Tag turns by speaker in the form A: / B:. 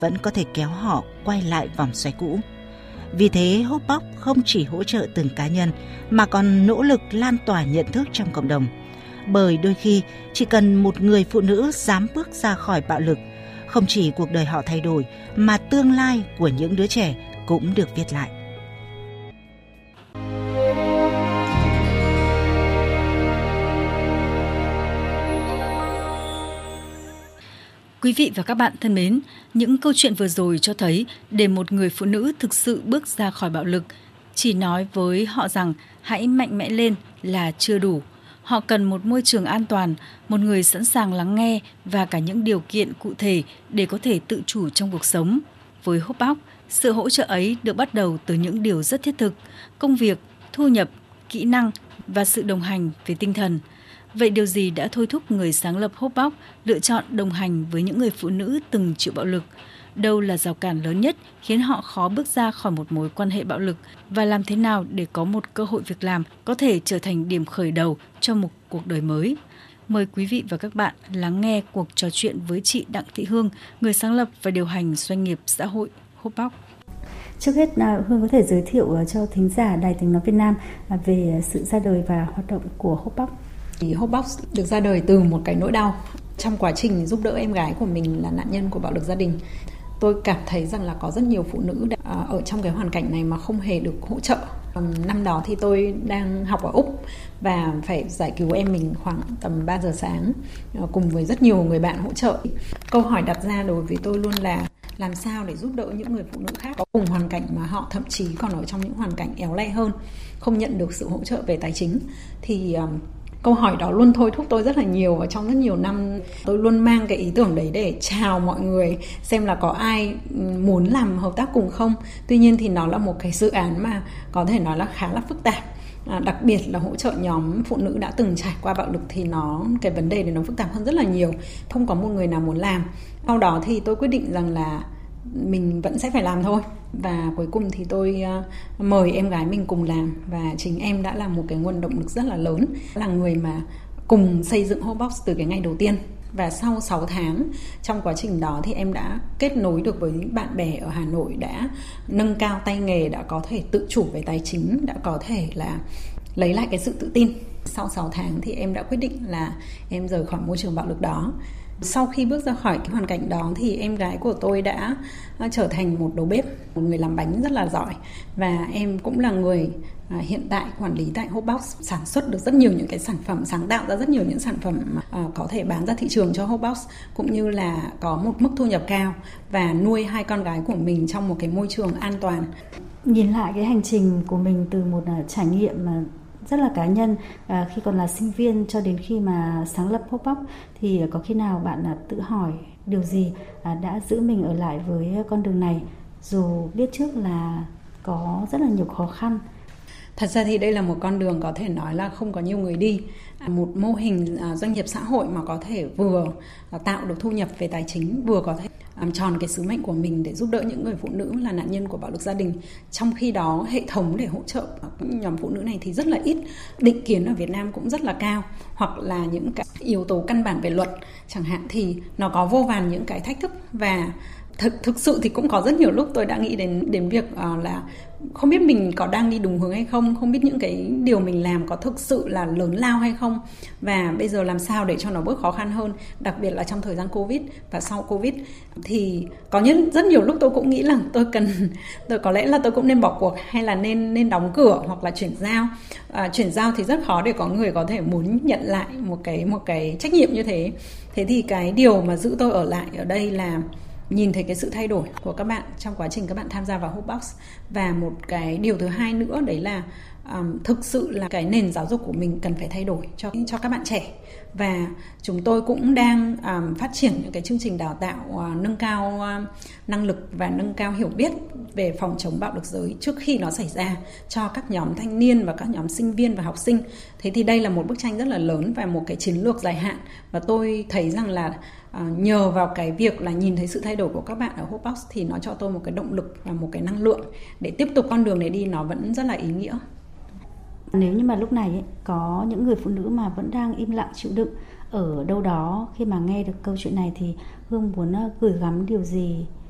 A: vẫn có thể kéo họ quay lại vòng xoáy cũ. Vì thế, Hopebox không chỉ hỗ trợ từng cá nhân mà còn nỗ lực lan tỏa nhận thức trong cộng đồng. Bởi đôi khi chỉ cần một người phụ nữ dám bước ra khỏi bạo lực, không chỉ cuộc đời họ thay đổi mà tương lai của những đứa trẻ cũng được viết lại.
B: Quý vị và các bạn thân mến, những câu chuyện vừa rồi cho thấy để một người phụ nữ thực sự bước ra khỏi bạo lực, chỉ nói với họ rằng hãy mạnh mẽ lên là chưa đủ. Họ cần một môi trường an toàn, một người sẵn sàng lắng nghe và cả những điều kiện cụ thể để có thể tự chủ trong cuộc sống. Với Hopebox, sự hỗ trợ ấy được bắt đầu từ những điều rất thiết thực, công việc, thu nhập, kỹ năng và sự đồng hành về tinh thần. Vậy điều gì đã thôi thúc người sáng lập Hopebox lựa chọn đồng hành với những người phụ nữ từng chịu bạo lực? Đâu là rào cản lớn nhất khiến họ khó bước ra khỏi một mối quan hệ bạo lực? Và làm thế nào để có một cơ hội việc làm có thể trở thành điểm khởi đầu cho một cuộc đời mới? Mời quý vị và các bạn lắng nghe cuộc trò chuyện với chị Đặng Thị Hương, người sáng lập và điều hành doanh nghiệp xã hội Hopebox.
C: Trước hết, Hương có thể giới thiệu cho thính giả Đài Tiếng Nói Việt Nam về sự ra đời và hoạt động của Hopebox.
D: Hopebox được ra đời từ một cái nỗi đau. Trong quá trình giúp đỡ em gái của mình là nạn nhân của bạo lực gia đình, tôi cảm thấy rằng là có rất nhiều phụ nữ ở trong cái hoàn cảnh này mà không hề được hỗ trợ. Năm đó thì tôi đang học ở Úc và phải giải cứu em mình khoảng tầm 3 giờ sáng cùng với rất nhiều người bạn hỗ trợ. Câu hỏi đặt ra đối với tôi luôn là làm sao để giúp đỡ những người phụ nữ khác có cùng hoàn cảnh mà họ thậm chí còn ở trong những hoàn cảnh éo le hơn, không nhận được sự hỗ trợ về tài chính. Thì câu hỏi đó luôn thôi thúc tôi rất là nhiều, và trong rất nhiều năm tôi luôn mang cái ý tưởng đấy để chào mọi người xem là có ai muốn làm hợp tác cùng không. Tuy nhiên thì nó là một cái dự án mà có thể nói là khá là phức tạp, đặc biệt là hỗ trợ nhóm phụ nữ đã từng trải qua bạo lực thì cái vấn đề này nó phức tạp hơn rất là nhiều, không có một người nào muốn làm. Sau đó thì tôi quyết định rằng là mình vẫn sẽ phải làm thôi, và cuối cùng thì tôi mời em gái mình cùng làm, và chính em đã là một cái nguồn động lực rất là lớn, là người mà cùng xây dựng Hopebox từ cái ngày đầu tiên. Và sau 6 tháng trong quá trình đó thì em đã kết nối được với bạn bè ở Hà Nội, đã nâng cao tay nghề, đã có thể tự chủ về tài chính, đã có thể là lấy lại cái sự tự tin. Sau 6 tháng thì em đã quyết định là em rời khỏi môi trường bạo lực đó. Sau khi bước ra khỏi cái hoàn cảnh đó thì em gái của tôi đã trở thành một đầu bếp, một người làm bánh rất là giỏi, và em cũng là người hiện tại quản lý tại Hopebox, sản xuất được rất nhiều những cái sản phẩm, sáng tạo ra rất nhiều những sản phẩm có thể bán ra thị trường cho Hopebox, cũng như là có một mức thu nhập cao và nuôi 2 con gái của mình trong một cái môi trường an toàn.
C: Nhìn lại cái hành trình của mình từ một trải nghiệm mà rất là cá nhân khi còn là sinh viên cho đến khi mà sáng lập Hopebox, thì có khi nào bạn tự hỏi điều gì đã giữ mình ở lại với con đường này dù biết trước là có rất là nhiều khó khăn?
D: Thật ra thì đây là một con đường có thể nói là không có nhiều người đi. Một mô hình doanh nghiệp xã hội mà có thể vừa tạo được thu nhập về tài chính, vừa có thể làm tròn cái sứ mệnh của mình để giúp đỡ những người phụ nữ là nạn nhân của bạo lực gia đình. Trong khi đó hệ thống để hỗ trợ nhóm phụ nữ này thì rất là ít, định kiến ở Việt Nam cũng rất là cao, hoặc là những cái yếu tố căn bản về luật chẳng hạn thì nó có vô vàn những cái thách thức. Và thực sự thì cũng có rất nhiều lúc tôi đã nghĩ đến việc là không biết mình có đang đi đúng hướng hay không, không biết những cái điều mình làm có thực sự là lớn lao hay không, và bây giờ làm sao để cho nó bớt khó khăn hơn, đặc biệt là trong thời gian Covid và sau Covid. Thì có rất nhiều lúc tôi cũng nghĩ là tôi có lẽ là tôi cũng nên bỏ cuộc, hay là nên đóng cửa hoặc là chuyển giao. Chuyển giao thì rất khó để có người có thể muốn nhận lại một cái trách nhiệm như thế. Thế thì cái điều mà giữ tôi ở lại ở đây là nhìn thấy cái sự thay đổi của các bạn trong quá trình các bạn tham gia vào Hopebox. Và một cái điều thứ hai nữa đấy là thực sự là cái nền giáo dục của mình cần phải thay đổi cho các bạn trẻ. Và chúng tôi cũng đang phát triển những cái chương trình đào tạo nâng cao năng lực và nâng cao hiểu biết về phòng chống bạo lực giới trước khi nó xảy ra cho các nhóm thanh niên và các nhóm sinh viên và học sinh. Thế thì đây là một bức tranh rất là lớn và một cái chiến lược dài hạn. Và tôi thấy rằng là nhờ vào cái việc là nhìn thấy sự thay đổi của các bạn ở Hopebox thì nó cho tôi một cái động lực và một cái năng lượng để tiếp tục con đường này đi, nó vẫn rất là ý nghĩa.
C: Nếu như mà lúc này có những người phụ nữ mà vẫn đang im lặng chịu đựng ở đâu đó khi mà nghe được câu chuyện này, thì Hương muốn gửi gắm điều gì